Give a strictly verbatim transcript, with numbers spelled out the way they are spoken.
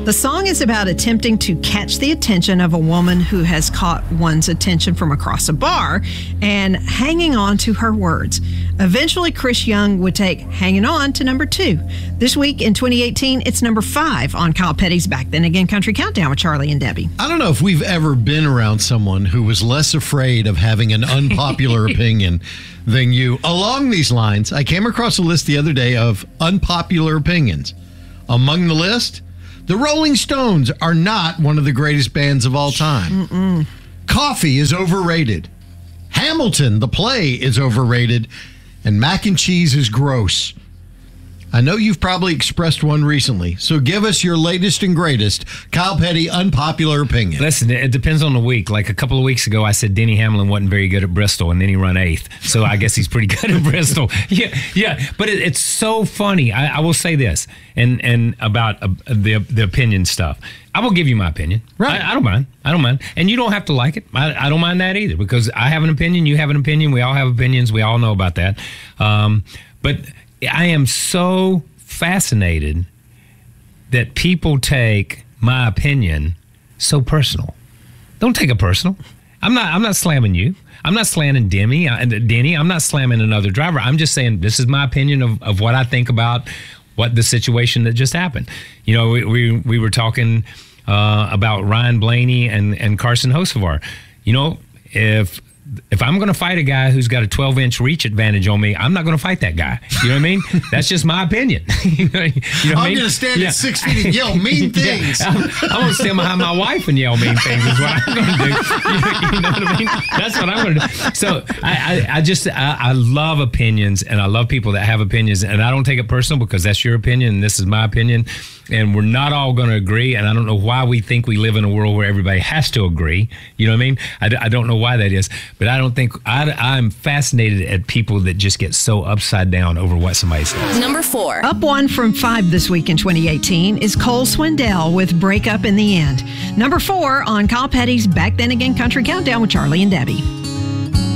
The song is about attempting to catch the attention of a woman who has caught one's attention from across a bar and hanging on to her words. Eventually, Chris Young would take Hanging On to number two. This week in twenty eighteen, it's number five on Kyle Petty's Back Then Again Country Countdown with Charlie and Debbie. I don't know if we've ever been around someone who was less afraid of having an unpopular opinion than you. Along these lines, I came across a list the other day of unpopular opinions. Among the list, the Rolling Stones are not one of the greatest bands of all time. Mm-mm. Coffee is overrated. Hamilton, the play, is overrated. And mac and cheese is gross. I know you've probably expressed one recently, so give us your latest and greatest Kyle Petty unpopular opinion. Listen, it depends on the week. Like a couple of weeks ago, I said Denny Hamlin wasn't very good at Bristol, and then he run eighth. So I guess he's pretty good at Bristol. Yeah, yeah. But it, it's so funny. I, I will say this, and and about uh, the the opinion stuff. I will give you my opinion. Right. I, I don't mind. I don't mind. And you don't have to like it. I, I don't mind that either, because I have an opinion. You have an opinion. We all have opinions. We all know about that. Um, but I am so fascinated that people take my opinion so personal. Don't take it personal. I'm not. I'm not slamming you. I'm not slamming Demi, uh, Denny. I'm not slamming another driver. I'm just saying this is my opinion of, of what I think about what the situation that just happened. You know, we we, we were talking uh, about Ryan Blaney and and Carson Hocevar. You know, if. If I'm going to fight a guy who's got a twelve inch reach advantage on me, I'm not going to fight that guy. You know what I mean? That's just my opinion. you know, you know I'm going to stand yeah. at six feet and yell mean things. Yeah. I'm, I'm going to stand behind my wife and yell mean things is what I'm going to do. You, you know what I mean? That's what I'm going to do. So I, I, I just, I, I love opinions, and I love people that have opinions, and I don't take it personal because that's your opinion and this is my opinion. And we're not all going to agree, and I don't know why we think we live in a world where everybody has to agree. You know what I mean? I, I don't know why that is, but I don't think, I, I'm fascinated at people that just get so upside down over what somebody says. Number four. Up one from five this week in twenty eighteen is Cole Swindell with Break Up in the End. Number four on Kyle Petty's Back Then Again Country Countdown with Charlie and Debbie.